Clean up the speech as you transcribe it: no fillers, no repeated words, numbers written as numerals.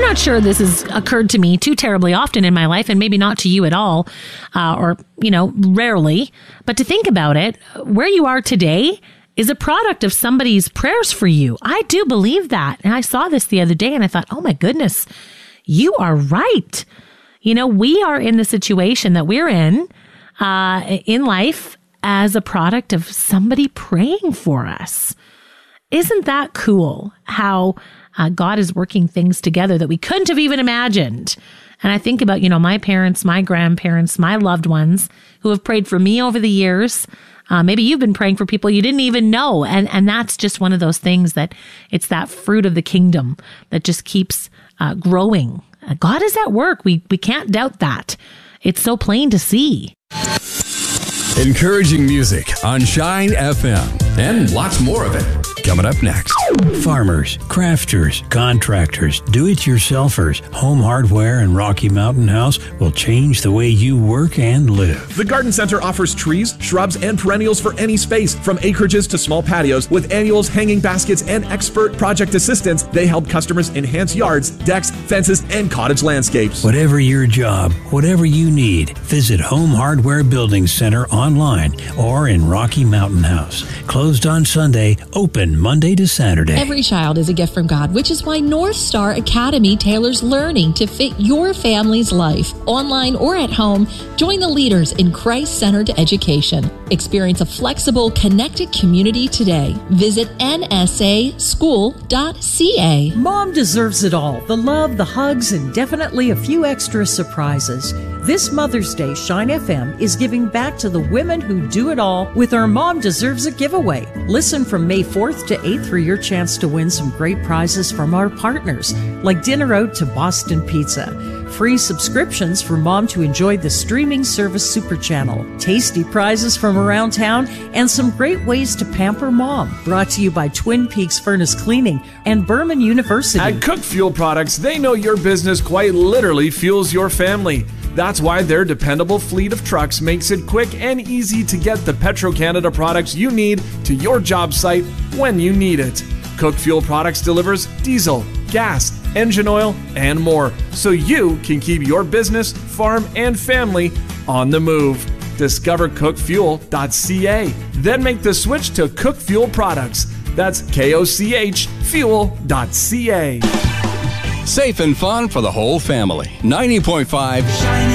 not sure this has occurred to me too terribly often in my life, and maybe not to you at all, or, rarely. But to think about it, where you are today is a product of somebody's prayers for you. I do believe that. And I saw this the other day and I thought, oh my goodness, you are right. We are in the situation that we're in life as a product of somebody praying for us. Isn't that cool how God is working things together that we couldn't have even imagined? And I think about, my parents, my grandparents, my loved ones who have prayed for me over the years. Maybe you've been praying for people you didn't even know. And that's just one of those things that it's that fruit of the kingdom that just keeps growing. God is at work. We can't doubt that. It's so plain to see. Encouraging music on Shine FM and lots more of it coming up next. Farmers, crafters, contractors, do-it-yourselfers, Home Hardware and Rocky Mountain House will change the way you work and live. The Garden Center offers trees, shrubs, and perennials for any space, from acreages to small patios. With annuals, hanging baskets, and expert project assistance, they help customers enhance yards, decks, fences, and cottage landscapes. Whatever your job, whatever you need, visit Home Hardware Building Center online or in Rocky Mountain House. Closed on Sunday, open Monday to Saturday. Every child is a gift from God, which is why North Star Academy tailors learning to fit your family's life. Online or at home, join the leaders in Christ-centered education. Experience a flexible, connected community today. Visit nsaschool.ca. Mom deserves it all. The love, the hugs, and definitely a few extra surprises. This Mother's Day, Shine FM is giving back to the women who do it all with our Mom Deserves a giveaway. Listen from May 4th to 8th for your chance to win some great prizes from our partners, like dinner out to Boston Pizza, free subscriptions for Mom to enjoy the streaming service Super Channel, tasty prizes from around town, and some great ways to pamper Mom. Brought to you by Twin Peaks Furnace Cleaning and Berman University. At Cook Fuel Products, they know your business quite literally fuels your family. That's why their dependable fleet of trucks makes it quick and easy to get the Petro-Canada products you need to your job site when you need it. Cook Fuel Products delivers diesel, gas, engine oil, and more, so you can keep your business, farm, and family on the move. Discover cookfuel.ca. Then make the switch to Cook Fuel Products. That's KOCH fuel.ca. Safe and fun for the whole family. 90.5